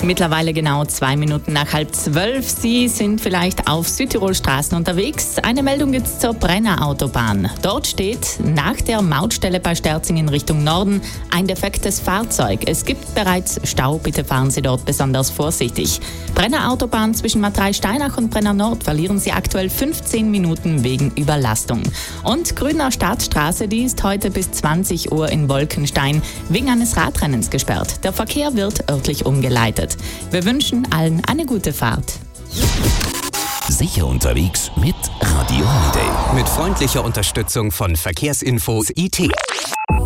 Mittlerweile genau 2 Minuten nach 11:30. Sie sind vielleicht auf Südtirol-Straßen unterwegs. Eine Meldung gibt's zur Brenner Autobahn. Dort steht nach der Mautstelle bei Sterzing in Richtung Norden ein defektes Fahrzeug. Es gibt bereits Stau, bitte fahren Sie dort besonders vorsichtig. Brenner Autobahn zwischen Matrei-Steinach und Brenner Nord verlieren Sie aktuell 15 Minuten wegen Überlastung. Und Grüner Stadtstraße, die ist heute bis 20 Uhr in Wolkenstein wegen eines Radrennens gesperrt. Der Verkehr wird örtlich umgeleitet. Wir wünschen allen eine gute Fahrt. Sicher unterwegs mit Radio Holiday. Mit freundlicher Unterstützung von Verkehrsinfo IT.